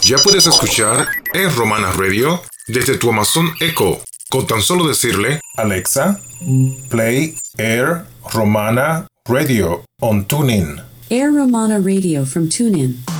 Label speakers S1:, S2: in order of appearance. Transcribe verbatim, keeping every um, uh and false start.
S1: Ya puedes escuchar Air Romana Radio desde tu Amazon Echo, con tan solo decirle: Alexa, play Air Romana Radio on TuneIn.
S2: Air Romana Radio from TuneIn.